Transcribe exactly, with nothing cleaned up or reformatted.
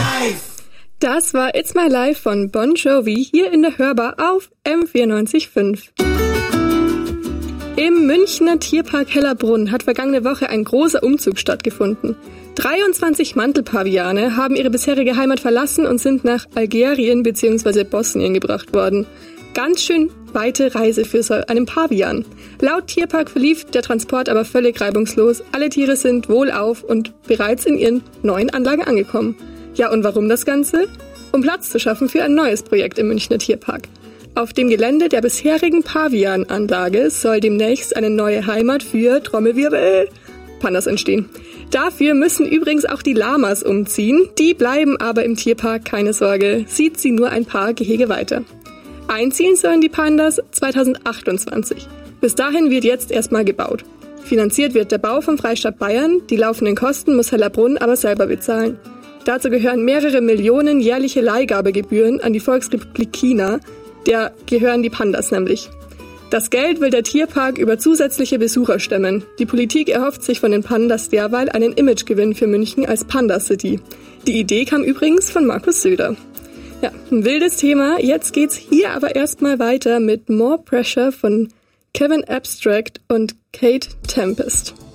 Life. Das war It's My Life von Bon Jovi hier in der Hörbar auf M vierundneunzig Komma fünf. Im Münchner Tierpark Hellerbrunn hat vergangene Woche ein großer Umzug stattgefunden. dreiundzwanzig Mantelpaviane haben ihre bisherige Heimat verlassen und sind nach Algerien bzw. Bosnien gebracht worden. Ganz schön weite Reise für so einen Pavian. Laut Tierpark verlief der Transport aber völlig reibungslos. Alle Tiere sind wohlauf und bereits in ihren neuen Anlagen angekommen. Ja, und warum das Ganze? Um Platz zu schaffen für ein neues Projekt im Münchner Tierpark. Auf dem Gelände der bisherigen Paviananlage soll demnächst eine neue Heimat für Trommelwirbel Pandas entstehen. Dafür müssen übrigens auch die Lamas umziehen. Die bleiben aber im Tierpark, keine Sorge, sieht sie nur ein paar Gehege weiter. Einziehen sollen die Pandas zweitausendachtundzwanzig. Bis dahin wird jetzt erstmal gebaut. Finanziert wird der Bau vom Freistaat Bayern, die laufenden Kosten muss Hellerbrunn aber selber bezahlen. Dazu gehören mehrere Millionen jährliche Leihgabegebühren an die Volksrepublik China. Der gehören die Pandas nämlich. Das Geld will der Tierpark über zusätzliche Besucher stemmen. Die Politik erhofft sich von den Pandas derweil einen Imagegewinn für München als Panda-City. Die Idee kam übrigens von Markus Söder. Ja, ein wildes Thema. Jetzt geht's hier aber erstmal weiter mit More Pressure von Kevin Abstract und Kate Tempest.